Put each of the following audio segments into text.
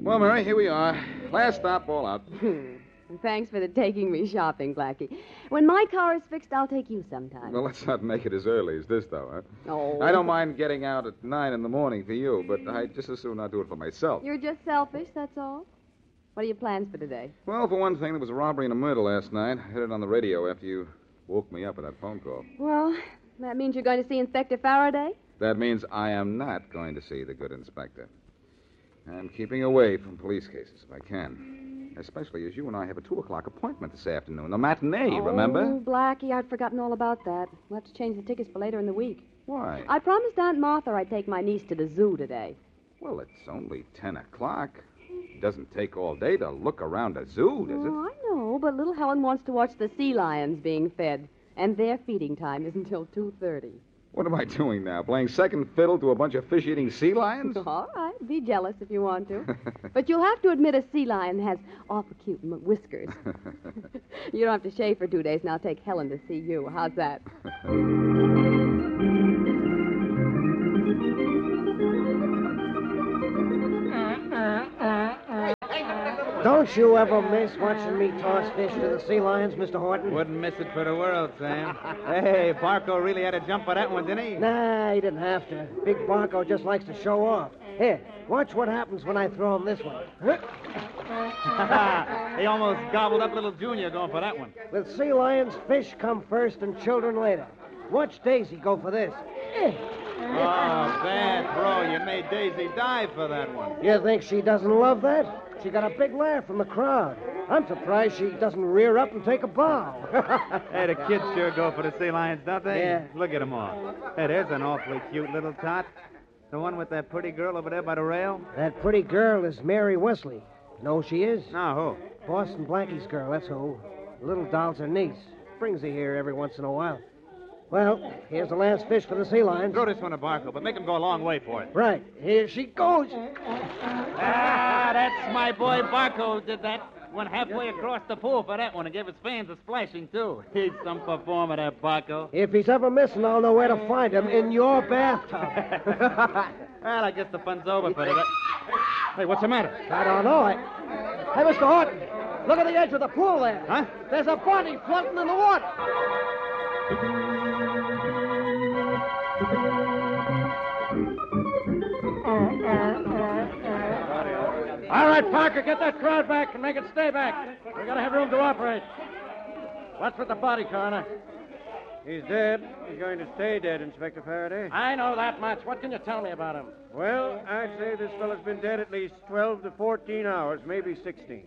Well, Mary, here we are. Last stop, all out. Thanks for taking me shopping, Blackie. When my car is fixed, I'll take you sometime. Well, let's not make it as early as this, though, huh? Oh. I don't mind getting out at 9 in the morning for you, but I'd just as soon not do it for myself. You're just selfish, that's all? What are your plans for today? Well, for one thing, there was a robbery and a murder last night. I heard it on the radio after you woke me up with that phone call. Well, that means you're going to see Inspector Faraday? That means I am not going to see the good inspector. I'm keeping away from police cases if I can. Especially as you and I have a 2 o'clock appointment this afternoon. The matinee, remember? Oh, Blackie, I'd forgotten all about that. We'll have to change the tickets for later in the week. Why? I promised Aunt Martha I'd take my niece to the zoo today. Well, it's only 10 o'clock. It doesn't take all day to look around a zoo, does it? Oh, I know, but little Helen wants to watch the sea lions being fed, and their feeding time is until 2:30. What am I doing now? Playing second fiddle to a bunch of fish-eating sea lions? All right, be jealous if you want to. But you'll have to admit a sea lion has awful cute whiskers. You don't have to shave for 2 days, and I'll take Helen to see you. How's that? Don't you ever miss watching me toss fish to the sea lions, Mr. Horton? Wouldn't miss it for the world, Sam. Hey, Barco really had a jump for that one, didn't he? Nah, he didn't have to. Big Barco just likes to show off. Here, watch what happens when I throw him this one. He almost gobbled up little Junior going for that one. With sea lions, fish come first and children later. Watch Daisy go for this. Oh, bad throw. You made Daisy dive for that one. You think she doesn't love that? She got a big laugh from the crowd. I'm surprised she doesn't rear up and take a bow. Hey, the kids sure go for the sea lions, don't they? Yeah. Look at them all. Hey, there's an awfully cute little tot. The one with that pretty girl over there by the rail? That pretty girl is Mary Wesley. Know who she is? No, who? Boston Blackie's girl, that's who. The little doll's her niece. Brings her here every once in a while. Well, here's the last fish for the sea lions. Throw this one to Barco, but make him go a long way for it. Right. Here she goes. Ah, that's my boy Barco did that. Went halfway across the pool for that one and gave his fans a splashing, too. He's some performer, that Barco. If he's ever missing, I'll know where to find him. In your bathtub. Well, I guess the fun's over for today. Hey, what's the matter? I don't know. Hey, Mr. Horton, look at the edge of the pool there. Huh? There's a body floating in the water. All right, Parker, get that crowd back and make it stay back. We gotta have room to operate. What's with the body, Coroner? He's dead. He's going to stay dead, Inspector Faraday. I know that much. What can you tell me about him? Well, I'd say this fellow's been dead at least 12 to 14 hours, maybe 16.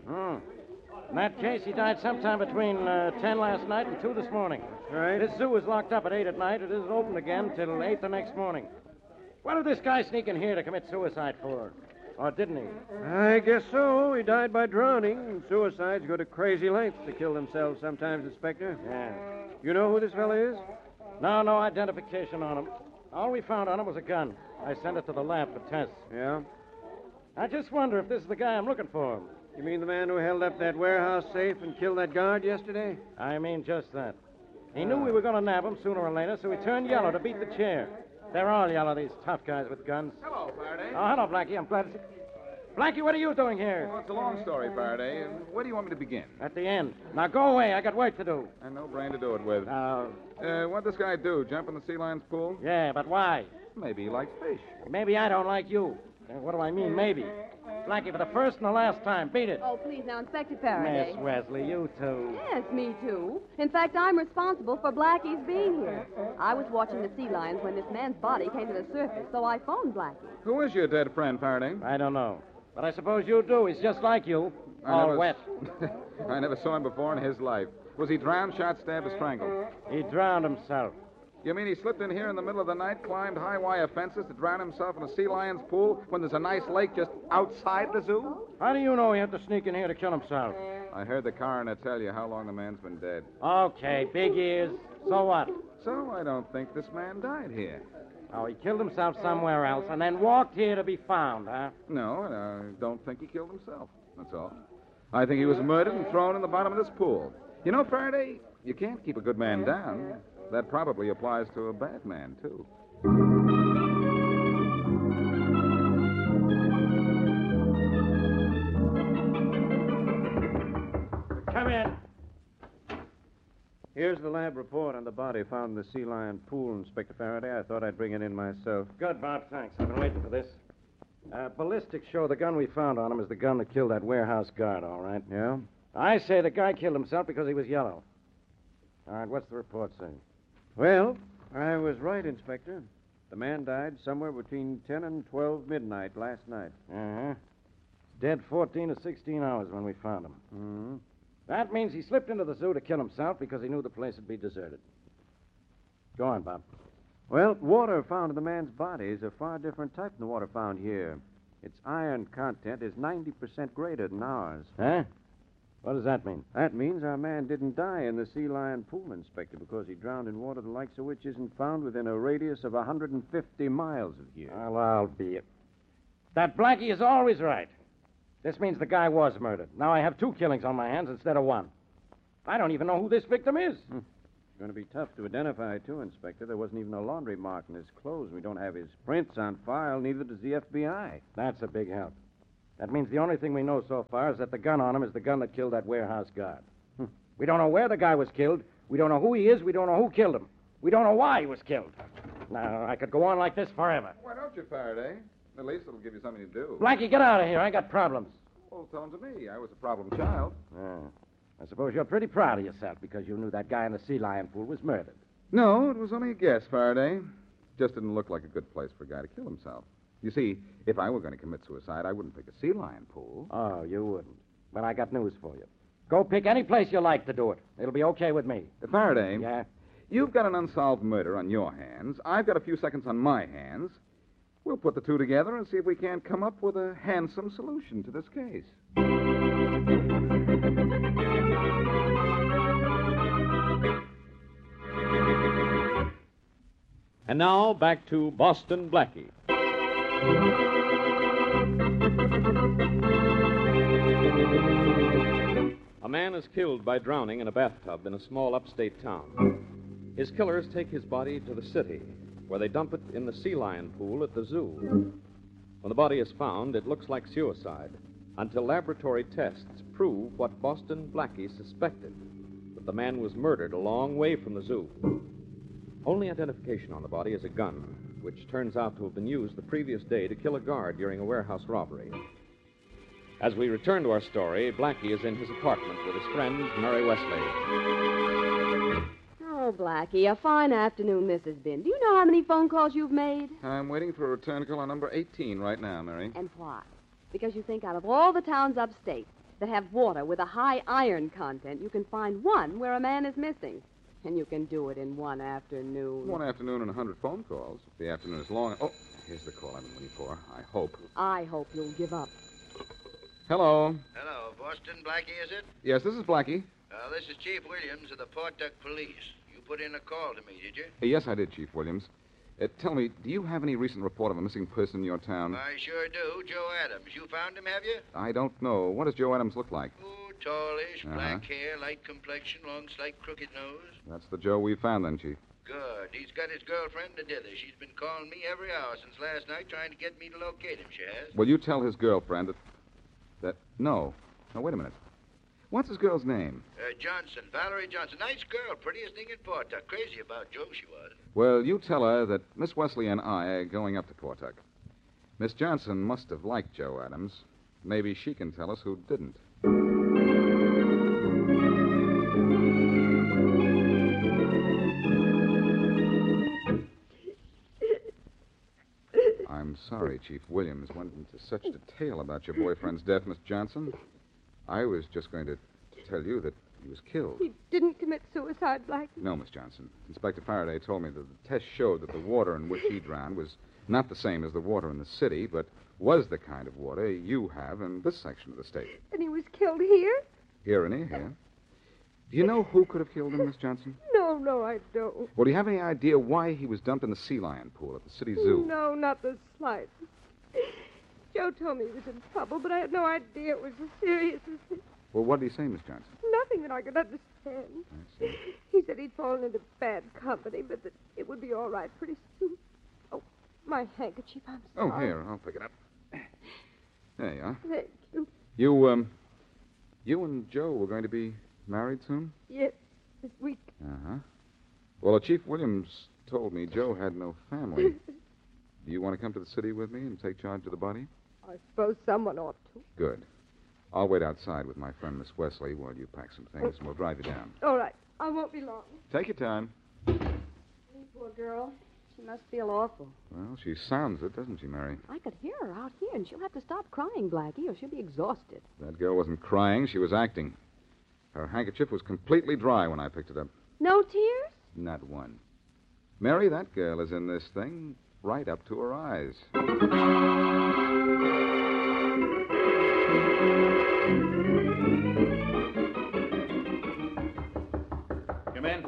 In that case, he died sometime between 10 last night and 2 this morning. Right. This zoo is locked up at 8 at night. It isn't open again till 8 the next morning. What did this guy sneak in here to commit suicide for? Or didn't he? I guess so. He died by drowning. Suicides go to crazy lengths to kill themselves sometimes, Inspector. Yeah. You know who this fellow is? No identification on him. All we found on him was a gun. I sent it to the lab for tests. Yeah? I just wonder if this is the guy I'm looking for. You mean the man who held up that warehouse safe and killed that guard yesterday? I mean just that. He knew we were going to nab him sooner or later, so he turned yellow to beat the chair. They're all yellow, these tough guys with guns. Hello, Faraday. Oh, hello, Blackie. I'm glad to see... Blackie, what are you doing here? Well, it's a long story, Faraday. Where do you want me to begin? At the end. Now go away. I got work to do. I know brain to do it with. Oh, What'd this guy do? Jump in the sea lion's pool? yeah, but why? Maybe he likes fish. Maybe I don't like you. What do I mean, maybe? Blackie, for the first and the last time, beat it. Oh, please, now, Inspector Faraday. Miss Wesley, you too. Yes, me too. In fact, I'm responsible for Blackie's being here. I was watching the sea lions when this man's body came to the surface, so I phoned Blackie. Who is your dead friend, Faraday? I don't know. But I suppose you do. He's just like you. All wet. I never saw him before in his life. Was he drowned, shot, stabbed, or strangled? He drowned himself. You mean he slipped in here in the middle of the night, climbed high wire fences to drown himself in a sea lion's pool when there's a nice lake just outside the zoo? How do you know he had to sneak in here to kill himself? I heard the coroner tell you how long the man's been dead. Okay, big ears. So what? So I don't think this man died here. Oh, he killed himself somewhere else and then walked here to be found, huh? No, I don't think he killed himself. That's all. I think he was murdered and thrown in the bottom of this pool. You know, Faraday, you can't keep a good man down. That probably applies to a bad man, too. ahead. Here's the lab report on the body found in the Sea Lion pool, Inspector Faraday. I thought I'd bring it in myself. Good, Bob. Thanks. I've been waiting for this. Ballistics show the gun we found on him is the gun that killed that warehouse guard, all right? Yeah? I say the guy killed himself because he was yellow. All right, what's the report say? Well, I was right, Inspector. The man died somewhere between 10 and 12 midnight last night. Uh-huh. Dead 14 to 16 hours when we found him. Mm-hmm. That means he slipped into the zoo to kill himself because he knew the place would be deserted. Go on, Bob. Well, water found in the man's body is a far different type than the water found here. Its iron content is 90% greater than ours. Huh? What does that mean? That means our man didn't die in the Sea Lion pool, Inspector, because he drowned in water the likes of which isn't found within a radius of 150 miles of here. Well, I'll be it. That Blackie is always right. This means the guy was murdered. Now I have 2 killings on my hands instead of 1. I don't even know who this victim is. It's going to be tough to identify, too, Inspector. There wasn't even a laundry mark in his clothes. We don't have his prints on file, neither does the FBI. That's a big help. That means the only thing we know so far is that the gun on him is the gun that killed that warehouse guard. We don't know where the guy was killed. We don't know who he is. We don't know who killed him. We don't know why he was killed. Now, I could go on like this forever. Why don't you, Faraday? At least it'll give you something to do. Blackie, get out of here. I got problems. Well, tell them to me. I was a problem child. I suppose you're pretty proud of yourself because you knew that guy in the Sea Lion pool was murdered. No, it was only a guess, Faraday. Just didn't look like a good place for a guy to kill himself. You see, if I were going to commit suicide, I wouldn't pick a sea lion pool. Oh, you wouldn't. But I got news for you. Go pick any place you like to do it. It'll be okay with me. Faraday, Yeah? you've got an unsolved murder on your hands. I've got a few seconds on my hands. We'll put the two together and see if we can't come up with a handsome solution to this case. And now, back to Boston Blackie. A man is killed by drowning in a bathtub in a small upstate town. His killers take his body to the city, where they dump it in the sea lion pool at the zoo. When the body is found, it looks like suicide, until laboratory tests prove what Boston Blackie suspected, that the man was murdered a long way from the zoo. Only identification on the body is a gun, which turns out to have been used the previous day to kill a guard during a warehouse robbery. As we return to our story, Blackie is in his apartment with his friend, Mary Wesley. Oh, Blackie, a fine afternoon this has been. Do you know how many phone calls you've made? I'm waiting for a return call on number 18 right now, Mary. And why? Because you think out of all the towns upstate that have water with a high iron content, you can find one where a man is missing. And you can do it in one afternoon. One afternoon and 100 phone calls. If the afternoon is long. Oh, here's the call I've been waiting for. I hope. I hope you'll give up. Hello. Hello, Boston Blackie, is it? Yes, this is Blackie. This is Chief Williams of the Portuck Police. You put in a call to me, did you? Yes, I did, Chief Williams. Tell me, do you have any recent report of a missing person in your town? I sure do. Joe Adams. You found him, have you? I don't know. What does Joe Adams look like? Oh, tallish, Uh-huh. black hair, light complexion, long, slight crooked nose. That's the Joe we found then, Chief. Good. He's got his girlfriend to dither. She's been calling me every hour since last night trying to get me to locate him, she has. Will you tell his girlfriend that... No. No, wait a minute. What's his girl's name? Johnson. Valerie Johnson. Nice girl. Prettiest thing in Portuck. Crazy about Joe, she was. Well, you tell her that Miss Wesley and I are going up to Portuck. Miss Johnson must have liked Joe Adams. Maybe she can tell us who didn't. I'm sorry Chief Williams went into such detail about your boyfriend's death, Miss Johnson. I was just going to tell you that he was killed. He didn't commit suicide, Blackie. No, Miss Johnson. Inspector Faraday told me that the test showed that the water in which he drowned was not the same as the water in the city, but was the kind of water you have in this section of the state. And he was killed here? Here and here. Do you know who could have killed him, Miss Johnson? No, I don't. Well, do you have any idea why he was dumped in the sea lion pool at the city zoo? No, not the slightest. Joe told me he was in trouble, but I had no idea it was as serious as this. Well, what did he say, Miss Johnson? Nothing that I could understand. I see. He said he'd fallen into bad company, but that it would be all right pretty soon. Oh, my handkerchief, I'm sorry. Oh, here, I'll pick it up. There you are. Thank you. You and Joe were going to be married soon? Yes, this week. Uh-huh. Well, Chief Williams told me Joe had no family. Do you want to come to the city with me and take charge of the body? I suppose someone ought to. Good. I'll wait outside with my friend Miss Wesley while you pack some things, and we'll drive you down. All right. I won't be long. Take your time. Poor girl. She must feel awful. Well, she sounds it, doesn't she, Mary? I could hear her out here, and she'll have to stop crying, Blackie, or she'll be exhausted. That girl wasn't crying. She was acting. Her handkerchief was completely dry when I picked it up. No tears? Not one. Mary, that girl is in this thing right up to her eyes. Come in.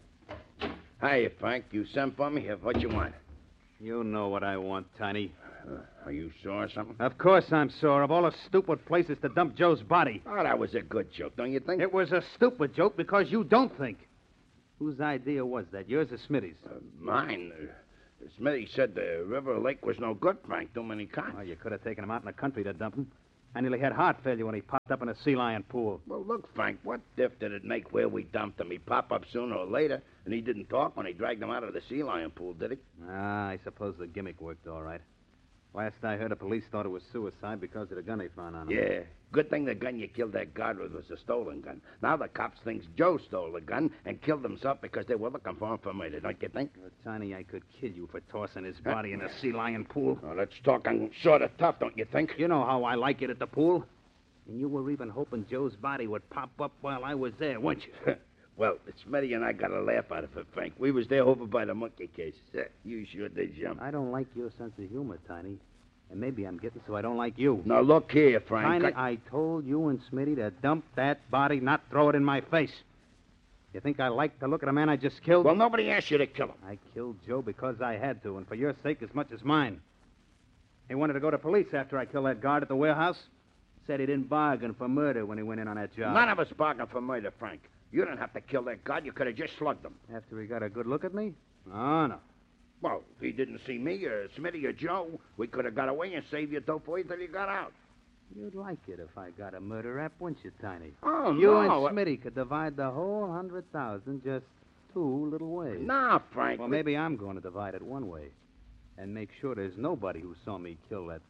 Hiya, Frank. You sent for me? What you want? You know what I want, Tiny. Are you sore or something? Of course I'm sore. Of all the stupid places to dump Joe's body. Oh, that was a good joke, don't you think? It was a stupid joke because you don't think. Whose idea was that? Yours or Smitty's? Mine. Smitty said the river or lake was no good, Frank. Too many cops. Well, you could have taken him out in the country to dump him. I nearly had heart failure when he popped up in a sea lion pool. Well, look, Frank, what diff did it make where we dumped him? He'd pop up sooner or later, and he didn't talk when he dragged him out of the sea lion pool, did he? I suppose the gimmick worked all right. Last I heard, the police thought it was suicide because of the gun they found on him. Yeah. Good thing the gun you killed that guard with was a stolen gun. Now the cops thinks Joe stole the gun and killed himself because they were looking for him for murder, don't you think? Tiny, I could kill you for tossing his body in a sea lion pool. Oh, that's talking sort of tough, don't you think? You know how I like it at the pool. And you were even hoping Joe's body would pop up while I was there, weren't you? Well, Smitty and I got a laugh out of it, Frank. We was there over by the monkey case. You sure did jump. I don't like your sense of humor, Tiny. And maybe I'm getting so I don't like you. Now, look here, Frank. Tiny, I told you and Smitty to dump that body, not throw it in my face. You think I like to look at a man I just killed? Well, nobody asked you to kill him. I killed Joe because I had to, and for your sake as much as mine. He wanted to go to police after I killed that guard at the warehouse. Said he didn't bargain for murder when he went in on that job. None of us bargained for murder, Frank. You didn't have to kill that guard. You could have just slugged him. After he got a good look at me? Oh, no. Well, if he didn't see me or Smitty or Joe, we could have got away and saved your dough for you till you got out. You'd like it if I got a murder rap, wouldn't you, Tiny? Oh, you no. and Smitty could divide the whole 100,000 just two little ways. Nah, Frank. Well, maybe I'm going to divide it one way and make sure there's nobody who saw me kill that.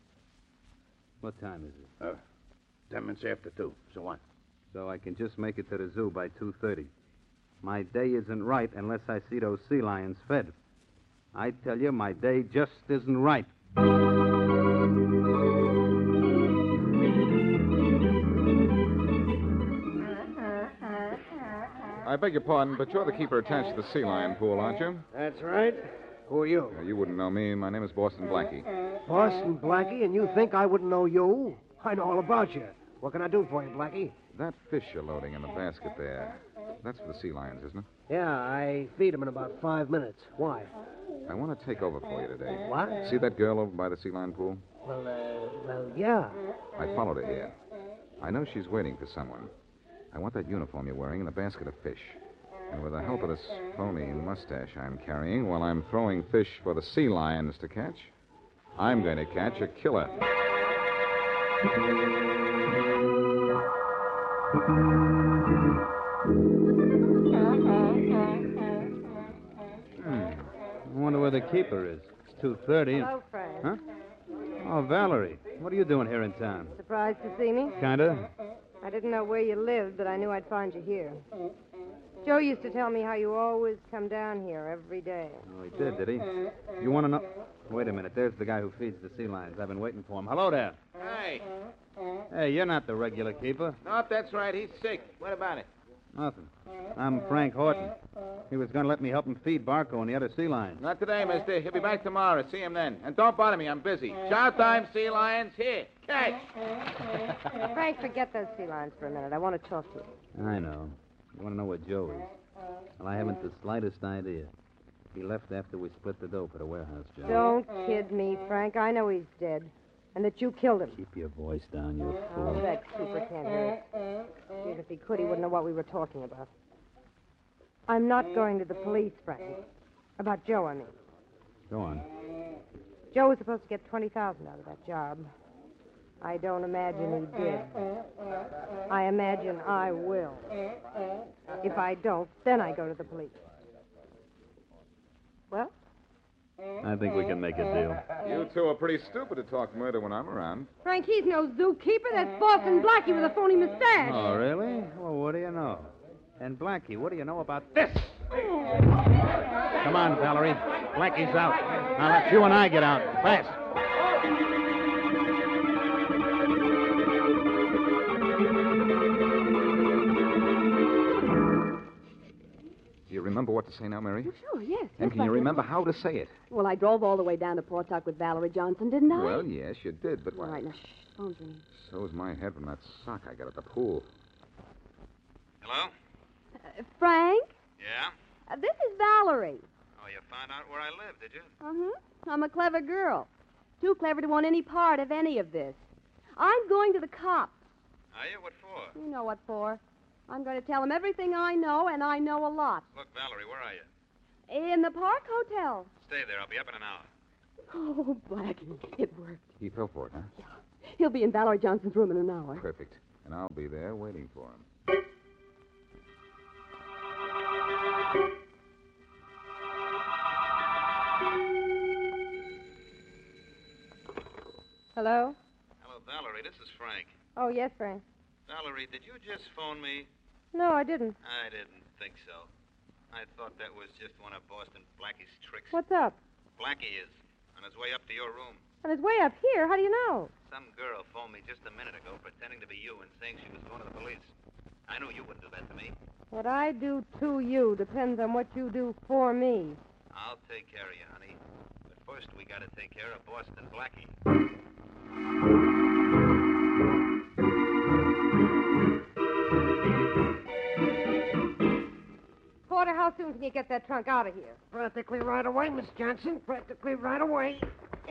What time is it? 10 minutes after 2. So what? So I can just make it to the zoo by 2:30. My day isn't right unless I see those sea lions fed. I tell you, my day just isn't right. I beg your pardon, but you're the keeper attached to the sea lion pool, aren't you? That's right. Who are you? You wouldn't know me. My name is Boston Blackie. Boston Blackie, and you think I wouldn't know you? I know all about you. What can I do for you, Blackie? That fish you're loading in the basket there, that's for the sea lions, isn't it? Yeah, I feed them in about 5 minutes. Why? I want to take over for you today. What? See that girl over by the sea lion pool? Well, yeah. I followed her here. I know she's waiting for someone. I want that uniform you're wearing and a basket of fish. And with the help of this phony mustache I'm carrying while I'm throwing fish for the sea lions to catch, I'm going to catch a killer. I wonder where the keeper is. It's 2:30. Hello, Frank. Huh? Oh, Valerie. What are you doing here in town? Surprised to see me? Kinda. I didn't know where you lived, but I knew I'd find you here. Joe used to tell me how you always come down here every day. Oh, he did he? You want to know? Wait a minute. There's the guy who feeds the sea lions. I've been waiting for him. Hello there. Hey. Hey, you're not the regular keeper. Nope, that's right. He's sick. What about it? Nothing. I'm Frank Horton. He was going to let me help him feed Barco and the other sea lions. Not today, mister. He'll be back tomorrow. See him then. And don't bother me. I'm busy. Shout time, sea lions. Here. Catch. Frank, forget those sea lions for a minute. I want to talk to you. I know. You want to know where Joe is? Well, I haven't the slightest idea. He left after we split the dough for the warehouse job. Don't kid me, Frank. I know he's dead. And that you killed him. Keep your voice down, you Oh, fool. that keeper can't hear us. Even if he could, he wouldn't know what we were talking about. I'm not going to the police, Frank. About Joe, I mean. Go on. Joe was supposed to get $20,000 out of that job. I don't imagine he did. I imagine I will. If I don't, then I go to the police. Well? I think we can make a deal. You two are pretty stupid to talk murder when I'm around. Frank, he's no zookeeper. That's Boston Blackie with a phony mustache. Oh, really? Well, what do you know? And Blackie, what do you know about this? Come on, Valerie. Blackie's out. Now let you and I get out. Fast. Do you remember what to say now, Mary? Oh, sure, yes. And yes, can you I remember how to say it? Well, I drove all the way down to Portuck with Valerie Johnson, didn't I? Well, yes, you did, but... All right, now, shh. Phone's ringing. So's my head from that sock I got at the pool. Hello? Frank? Yeah? This is Valerie. Oh, you found out where I live, did you? Uh-huh. I'm a clever girl. Too clever to want any part of any of this. I'm going to the cops. Are you? What for? You know what for. I'm going to tell them everything I know, and I know a lot. Look, Valerie, where are you? In the Park Hotel. Stay there. I'll be up in an hour. Oh, Blackie, it worked. He fell for it, huh? Yeah. He'll be in Valerie Johnson's room in an hour. Perfect. And I'll be there waiting for him. Hello? Hello, Valerie. This is Frank. Oh, yes, Frank. Valerie, did you just phone me? No, I didn't. I didn't think so. I thought that was just one of Boston Blackie's tricks. What's up? Blackie is on his way up to your room. On his way up here? How do you know? Some girl phoned me just a minute ago pretending to be you and saying she was going to the police. I knew you wouldn't do that to me. What I do to you depends on what you do for me. I'll take care of you, honey. But first, we got to take care of Boston Blackie. Porter, how soon can you get that trunk out of here? Practically right away, Miss Johnson. Practically right away.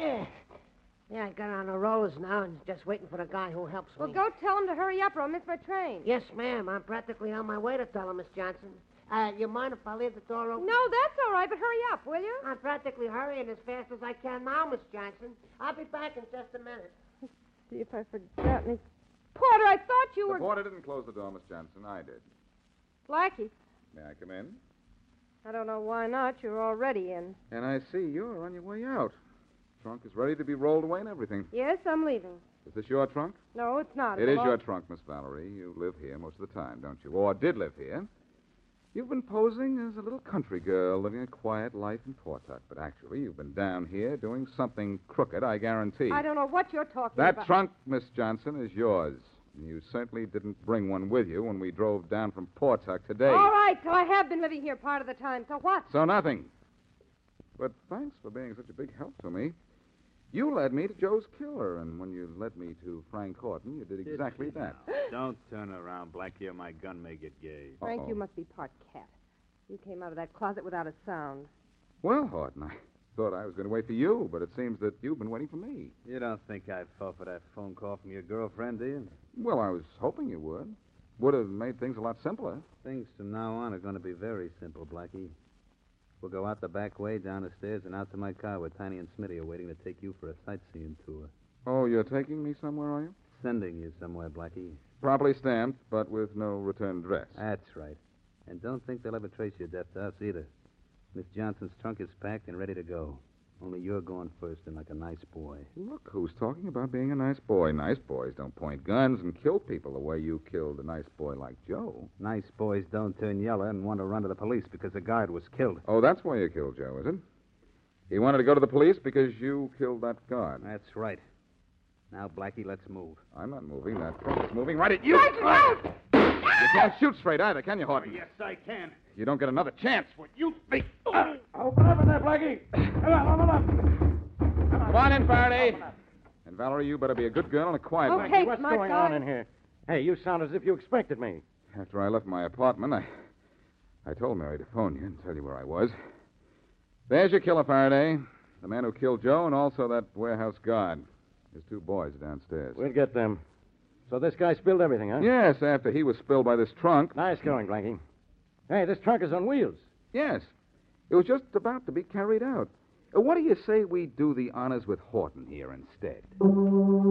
Yeah, I got on the rollers now and just waiting for the guy who helps me. Well, go tell him to hurry up or I'll miss my train. Yes, ma'am. I'm practically on my way to tell him, Miss Johnson. You mind if I leave the door open? No, that's all right, but hurry up, will you? I'm practically hurrying as fast as I can now, Miss Johnson. I'll be back in just a minute. See if I forgot me. Porter, I thought you The were... porter didn't close the door, Miss Johnson. I did. Blackie. May I come in? I don't know why not. You're already in. And I see you're on your way out. Trunk is ready to be rolled away and everything. Yes, I'm leaving. Is this your trunk? No, it's not. It is your trunk, Miss Valerie. You live here most of the time, don't you? Or did live here. You've been posing as a little country girl living a quiet life in Portuck, but actually you've been down here doing something crooked, I guarantee. I don't know what you're talking That about. trunk, Miss Johnson, is yours. You certainly didn't bring one with you when we drove down from Portuck today. All right, so I have been living here part of the time. So what? So nothing. But thanks for being such a big help to me. You led me to Joe's killer, and when you led me to Frank Horton, you did exactly that. Don't turn around, Blackie, or my gun may get gay. Frank, Uh-oh. you must be part cat. You came out of that closet without a sound. Well, Horton, I thought I was going to wait for you, but it seems that you've been waiting for me. You don't think I fell for that phone call from your girlfriend, do you? Well, I was hoping you would. Would have made things a lot simpler. Things from now on are going to be very simple, Blackie. We'll go out the back way, down the stairs, and out to my car where Tiny and Smitty are waiting to take you for a sightseeing tour. Oh, you're taking me somewhere, are you? Sending you somewhere, Blackie. Properly stamped, but with no return address. That's right. And don't think they'll ever trace your death to us either. Miss Johnson's trunk is packed and ready to go. Only you're going first and like a nice boy. Look who's talking about being a nice boy. Nice boys don't point guns and kill people the way you killed a nice boy like Joe. Nice boys don't turn yellow and want to run to the police because a guard was killed. Oh, that's why you killed Joe, is it? He wanted to go to the police because you killed that guard. That's right. Now, Blackie, let's move. I'm not moving. That trunk is moving right at you. Blackie, You can't shoot straight either, can you, Horton? Yes, I can. You don't get another chance. What you think? Open up in there, Blackie. Come on, open up. Come on in, Faraday. And Valerie, you better be a good girl and a quiet one. Okay, What's smart going guy. on in here? Hey, you sound as if you expected me. After I left my apartment, I told Mary to phone you and tell you where I was. There's your killer, Faraday. The man who killed Joe and also that warehouse guard. His two boys are downstairs. We'll get them. So this guy spilled everything, huh? Yes, after he was spilled by this trunk. Nice going, Blackie. Hey, this trunk is on wheels. Yes. It was just about to be carried out. What do you say we do the honors with Horton here instead?